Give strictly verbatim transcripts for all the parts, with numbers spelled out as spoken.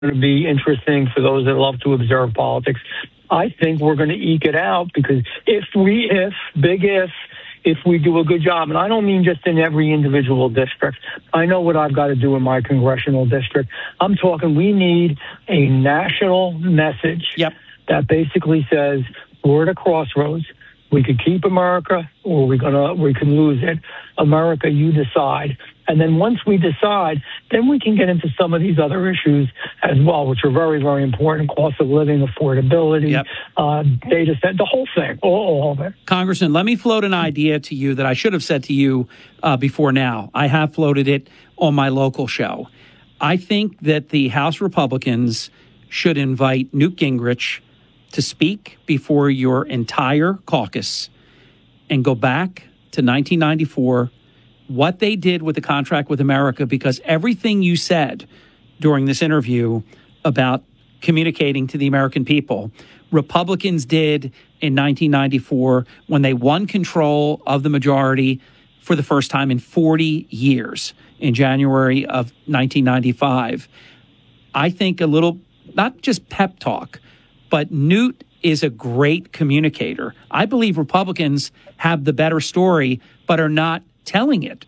to be interesting for those that love to observe politics. I think we're going to eke it out because if we, if, big if, if we do a good job, and I don't mean just in every individual district. I know what I've got to do in my congressional district. I'm talking we need a national message yep. that basically says we're at a crossroads. We could keep America or we're gonna, we can lose it. America, you decide. And then once we decide, then we can get into some of these other issues as well, which are very, very important. Cost of living, affordability, yep. uh, data set, the whole thing, all, all of it. Congressman, let me float an idea to you that I should have said to you uh, before now. I have floated it on my local show. I think that the House Republicans should invite Newt Gingrich to speak before your entire caucus and go back to nineteen ninety-four, what they did with the contract with America, because everything you said during this interview about communicating to the American people, Republicans did in nineteen ninety-four when they won control of the majority for the first time in forty years in January of nineteen ninety-five. I think a little, not just pep talk, but Newt is a great communicator. I believe Republicans have the better story, but are not telling it.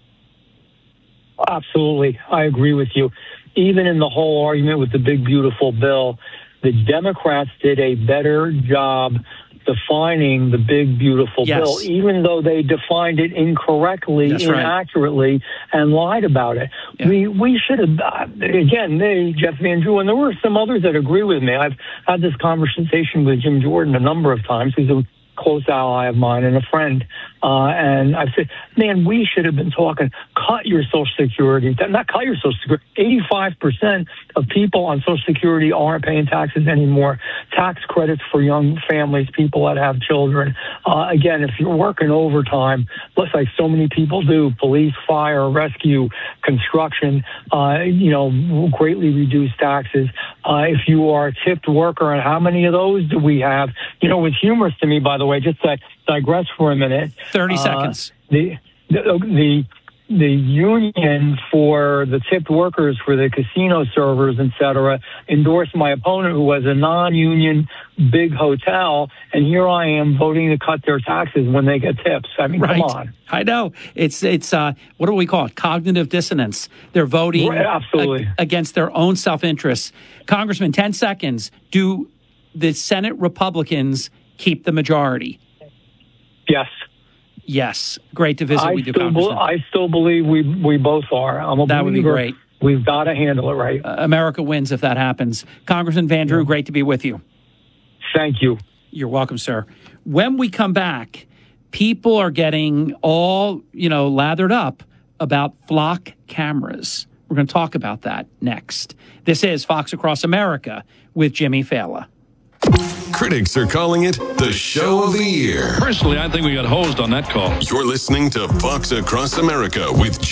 Absolutely. I agree with you. Even in the whole argument with the big, beautiful bill, the Democrats did a better job defining the big, beautiful yes. bill, even though they defined it incorrectly, That's inaccurately, right. and lied about it. Yeah. We we should have, again, me, Jeff Van Drew, and there were some others that agree with me. I've had this conversation with Jim Jordan a number of times. He's a close ally of mine and a friend. Uh, and I've said, man, we should have been talking, cut your Social Security, not cut your Social Security. eighty-five percent of people on Social Security aren't paying taxes anymore. Tax credits for young families, people that have children. Uh, again, if you're working overtime, looks like so many people do, police, fire, rescue, construction, uh, you know, greatly reduced taxes. Uh, if you are a tipped worker, and how many of those do we have? You know, it's humorous to me, by the way, just to digress for a minute. thirty seconds. Uh, the, the, the, the union for the tipped workers, for the casino servers, et cetera, endorsed my opponent who was a non-union big hotel. And here I am voting to cut their taxes when they get tips. I mean, right. come on. I know. It's, it's uh, what do we call it? Cognitive dissonance. They're voting right, absolutely. ag- against their own self-interest. Congressman, ten seconds. Do the Senate Republicans keep the majority? Yes. Yes. Great to visit I with you, still Congressman. Be, I still believe we we both are. I'm a that would be believer. great. We've got to handle it right. Uh, America wins if that happens. Congressman Van Drew, yeah. great to be with you. Thank you. You're welcome, sir. When we come back, people are getting all, you know, lathered up about flock cameras. We're going to talk about that next. This is Fox Across America with Jimmy Fallon. Critics are calling it the show of the year. Personally, I think we got hosed on that call. You're listening to Fox Across America with